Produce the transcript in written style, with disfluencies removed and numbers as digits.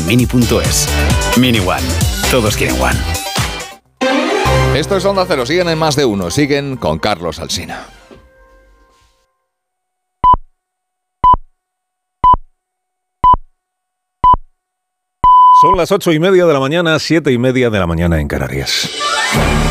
mini.es. Mini One. Todos quieren One. Esto es Onda Cero. Siguen en Más de Uno. Siguen con Carlos Alsina. Son las 8:30 de la mañana, 7:30 de la mañana en Canarias.